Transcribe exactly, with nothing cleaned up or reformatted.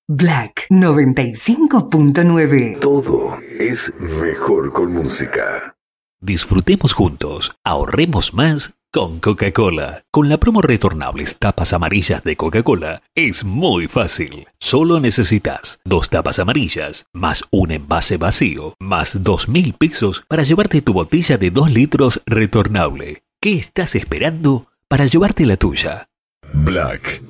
Black noventa y cinco punto nueve. Todo es mejor con música. Disfrutemos juntos, ahorremos más con Coca-Cola. Con la promo retornables tapas amarillas de Coca-Cola es muy fácil. Solo necesitas dos tapas amarillas, más un envase vacío, más dos mil pesos para llevarte tu botella de dos litros retornable. ¿Qué estás esperando para llevarte la tuya? Black